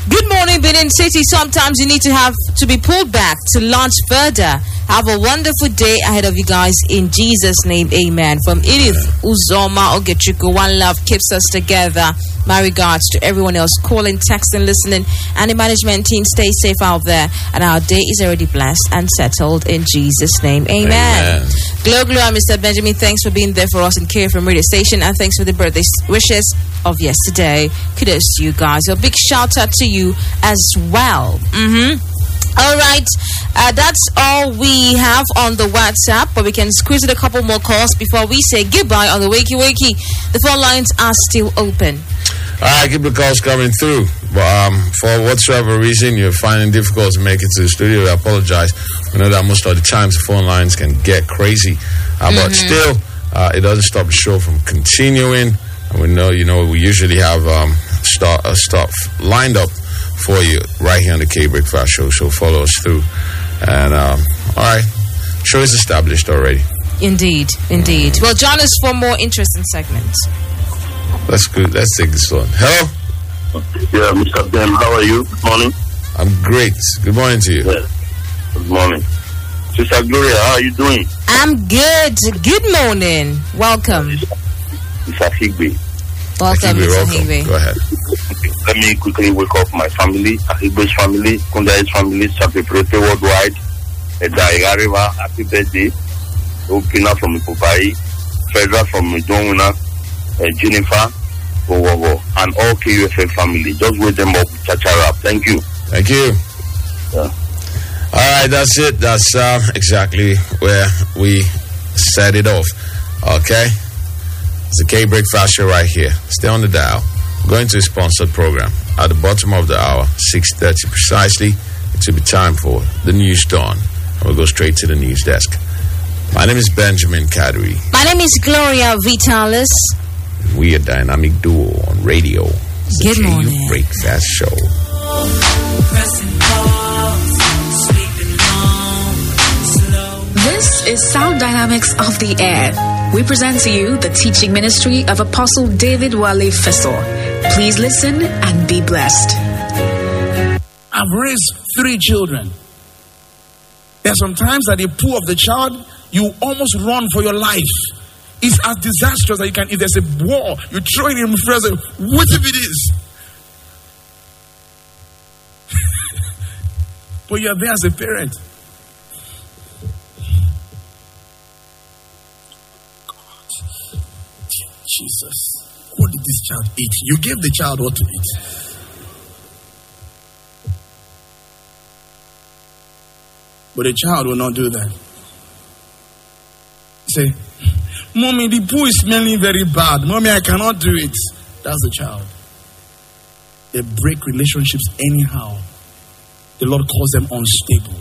Good morning, Benin City. Sometimes you need to be pulled back to launch further. Have a wonderful day ahead of you guys in Jesus' name, amen. From Edith Uzoma Ogechuku, One Love keeps us together. My regards to everyone else calling, texting, listening, and the management team. Stay safe out there, and our day is already blessed and settled in Jesus' name, amen. Glow, Mr. Benjamin, thanks for being there for us in KFM Radio Station, and thanks for the birthday wishes of yesterday. Kudos to you guys. A big shout out to you as well. All right, that's all we have on the WhatsApp, but we can squeeze in a couple more calls before we say goodbye on the Wakey Wakey. The phone lines are still open. All right, keep the calls coming through. But for whatsoever reason you're finding it difficult to make it to the studio, I apologize. We know that most of the times the phone lines can get crazy, but still, it doesn't stop the show from continuing. And we know, we usually have stuff lined up for you right here on the K Breakfast Show. So follow us through. And all right, show is established already. Indeed. Well, join us for more interesting segments. That's good. Let's take this one. Hello? Yeah, Mr. Ben, how are you? Good morning. I'm great. Good morning to you. Yeah. Good morning. Sister Gloria, how are you doing? I'm good. Good morning. Welcome. Mr. Higby. Welcome, Mr. Higby. Go ahead. Let me quickly wake up my family, Higby's family, Kunda's family, Chapeprote Worldwide, Daigariva, happy birthday, Okina from Ipopai, Fedra from Idonguna, Jennifer, and all KUFA family. Just wake them up, Chachara. Thank you. Thank you. Yeah. All right, that's it. That's exactly where we set it off. Okay? It's the K Breakfast Show right here. Stay on the dial. Going to a sponsored program. At the bottom of the hour, 6:30 precisely, it will be time for the news dawn. And we'll go straight to the news desk. My name is Benjamin Kadri. My name is Gloria Vitalis. We are dynamic duo on radio. It's Good morning. K Breakfast Show. This is Sound Dynamics of the Air. We present to you the teaching ministry of Apostle David Wale Fessor. Please listen and be blessed. I've raised 3 children. There are some times at the pool of the child, you almost run for your life. It's as disastrous as you can. If there's a war, you throw it in front and say, what if it is? But you're there as a parent. Jesus, what did this child eat? You gave the child what to eat. But the child will not do that. Say, Mommy, the poo is smelling very bad. Mommy, I cannot do it. That's the child. They break relationships anyhow. The Lord calls them unstable.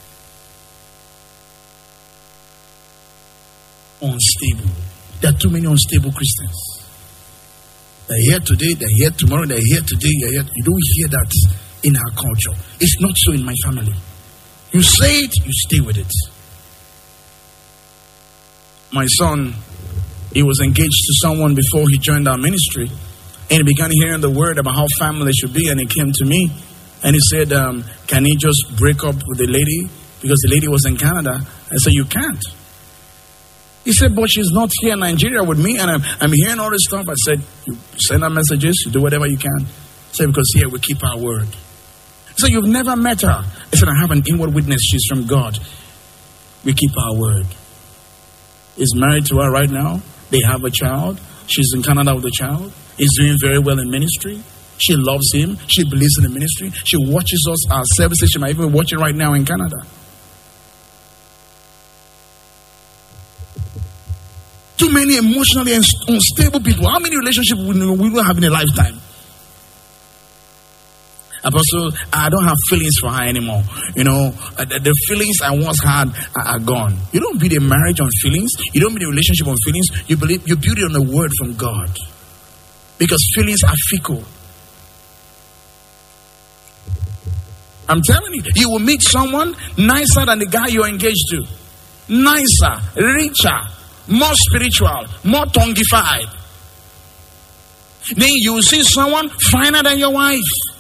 Unstable. There are too many unstable Christians. They're here today, they're here tomorrow, they're here today, they're here. You don't hear that in our culture. It's not so in my family. You say it, you stay with it. My son, he was engaged to someone before he joined our ministry, and he began hearing the word about how family should be, and he came to me, and he said, can he just break up with the lady? Because the lady was in Canada. I said, you can't. He said, but she's not here in Nigeria with me, and I'm hearing all this stuff. I said, you send her messages, you do whatever you can. I said, because here we keep our word. So you've never met her. I said, I have an inward witness. She's from God. We keep our word. He's married to her right now. They have a child. She's in Canada with the child. He's doing very well in ministry. She loves him. She believes in the ministry. She watches us, our services. She might even watch it right now in Canada. Too many emotionally unstable people. How many relationships we will have in a lifetime? Apostle, I don't have feelings for her anymore. The feelings I once had are gone. You don't build a marriage on feelings. You don't build a relationship on feelings. You build it on the word from God. Because feelings are fickle. I'm telling you, you will meet someone nicer than the guy you're engaged to. Nicer, richer, more spiritual, more tonguified. Then you will see someone finer than your wife.